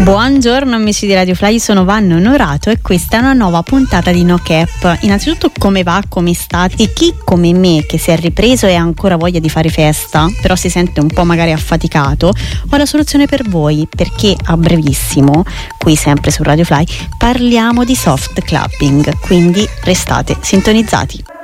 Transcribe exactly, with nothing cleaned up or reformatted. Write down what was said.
Buongiorno amici di Radio Fly, sono Vanna Onorato e questa è una nuova puntata di No Cap. Innanzitutto, come va, come state? E chi come me che si è ripreso e ha ancora voglia di fare festa, però si sente un po' magari affaticato, ho la soluzione per voi, perché a brevissimo, qui sempre su Radio Fly, parliamo di soft clubbing, quindi restate sintonizzati.